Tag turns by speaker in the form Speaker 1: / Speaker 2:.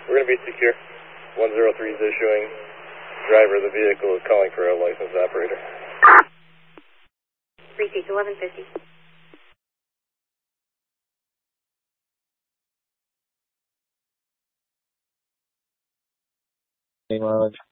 Speaker 1: We're going to be secure. 103 is issuing. Driver of the vehicle is calling for a licensed operator.
Speaker 2: Received 1150.
Speaker 3: Mileage.